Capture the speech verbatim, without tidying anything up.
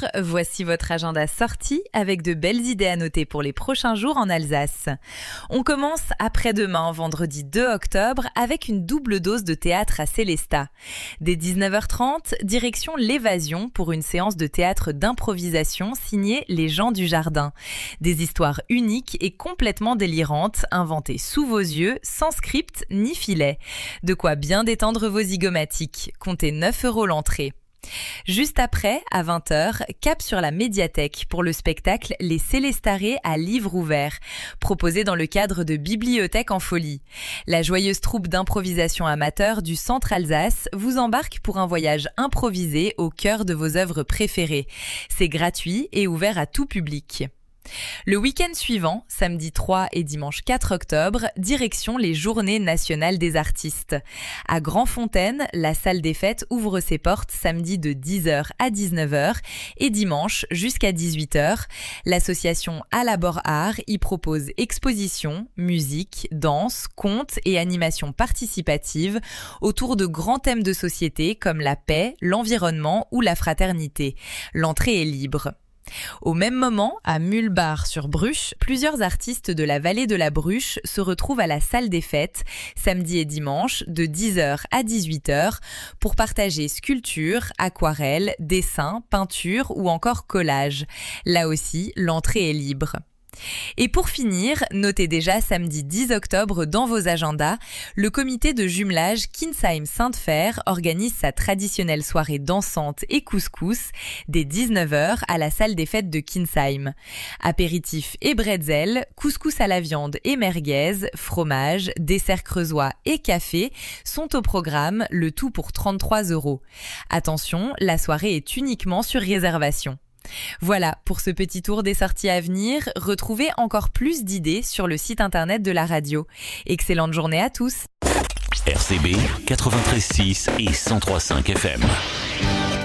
voici votre agenda sortie avec de belles idées à noter pour les prochains jours en Alsace. On commence après-demain, vendredi deux octobre, avec une double dose de théâtre à Célestat. Dès dix-neuf heures trente, direction l'Évasion pour une séance de théâtre d'improvisation signée Les gens du jardin. Des histoires uniques et complètement délirantes, inventées sous vos yeux, sans script ni filet. De quoi bien détendre vos zygomatiques. Comptez neuf euros l'entrée. Juste après, à vingt heures, cap sur la médiathèque pour le spectacle Les Célestarés à livre ouvert, proposé dans le cadre de Bibliothèque en folie. La joyeuse troupe d'improvisation amateur du Centre Alsace vous embarque pour un voyage improvisé au cœur de vos œuvres préférées. C'est gratuit et ouvert à tout public. Le week-end suivant, samedi trois et dimanche quatre octobre, direction les Journées nationales des artistes. À Grandfontaine, la salle des fêtes ouvre ses portes samedi de dix heures à dix-neuf heures et dimanche jusqu'à dix-huit heures. L'association À la Bord Art y propose expositions, musique, danse, contes et animations participatives autour de grands thèmes de société comme la paix, l'environnement ou la fraternité. L'entrée est libre. Au même moment, à Mulbar-sur-Bruche, plusieurs artistes de la vallée de la Bruche se retrouvent à la salle des fêtes, samedi et dimanche, de dix heures à dix-huit heures, pour partager sculpture, aquarelle, dessin, peinture ou encore collage. Là aussi, l'entrée est libre. Et pour finir, notez déjà samedi dix octobre dans vos agendas, le comité de jumelage Kinsheim-Sainte-Fère organise sa traditionnelle soirée dansante et couscous dès dix-neuf heures à la salle des fêtes de Kinsheim. Apéritifs et bretzel, couscous à la viande et merguez, fromage, dessert creusois et café sont au programme, le tout pour trente-trois euros. Attention, la soirée est uniquement sur réservation. Voilà pour ce petit tour des sorties à venir. Retrouvez encore plus d'idées sur le site internet de la radio. Excellente journée à tous. R C B quatre-vingt-treize virgule six et cent trois virgule cinq F M.